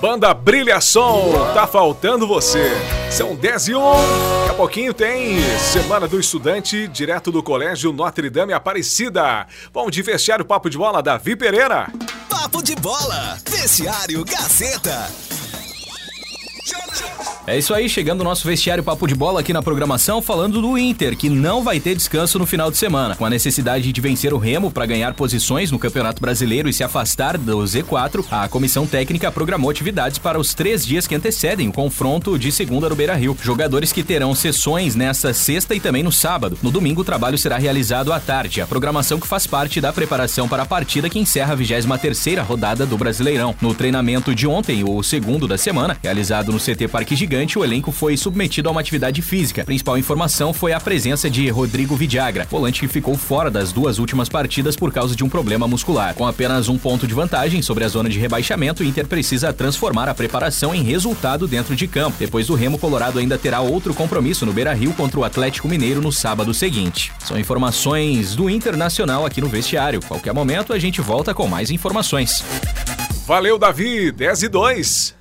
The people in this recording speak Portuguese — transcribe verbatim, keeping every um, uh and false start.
Banda Brilha Som, tá faltando você. São dez e um. Daqui a pouquinho tem Semana do Estudante, direto do Colégio Notre Dame Aparecida. Bom, de vestiário Papo de Bola, Davi Pereira. Papo de Bola, vestiário Gazeta. É isso aí, chegando o nosso vestiário Papo de Bola aqui na programação, falando do Inter, que não vai ter descanso no final de semana. Com a necessidade de vencer o Remo para ganhar posições no Campeonato Brasileiro e se afastar do Z quatro, a comissão técnica programou atividades para os três dias que antecedem o confronto de segunda no Beira-Rio. Jogadores que terão sessões nesta sexta e também no sábado. No domingo, o trabalho será realizado à tarde, a programação que faz parte da preparação para a partida que encerra a vigésima terceira rodada do Brasileirão. No treinamento de ontem, o segundo da semana, realizado no C T Parque Gigante, o elenco foi submetido a uma atividade física. A principal informação foi a presença de Rodrigo Vidagra, volante que ficou fora das duas últimas partidas por causa de um problema muscular. Com apenas um ponto de vantagem sobre a zona de rebaixamento, o Inter precisa transformar a preparação em resultado dentro de campo. Depois do Remo, Colorado ainda terá outro compromisso no Beira-Rio contra o Atlético Mineiro no sábado seguinte. São informações do Internacional aqui no vestiário. Qualquer momento a gente volta com mais informações. Valeu, Davi, dez e dois.